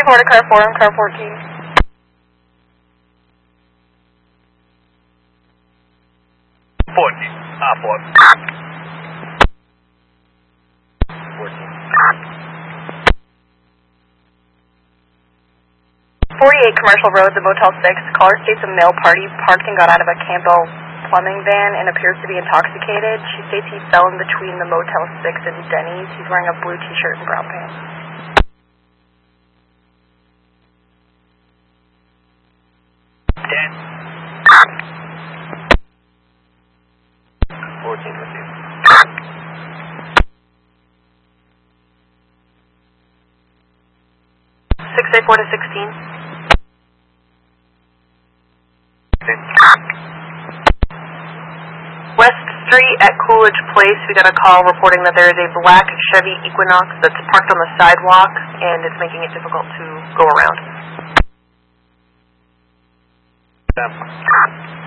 684 to car 4 on car 14. 14. 48 Commercial Road, the Motel 6. Caller states a male party parked and got out of a Campbell plumbing van and appears to be intoxicated. She states he fell in between the Motel 6 and Denny's. He's wearing a blue t-shirt and brown pants. Dead. 14 received. 684 to 16. West Street at Coolidge Place, we got a call reporting that there is a black Chevy Equinox that's parked on the sidewalk and it's making it difficult to go around.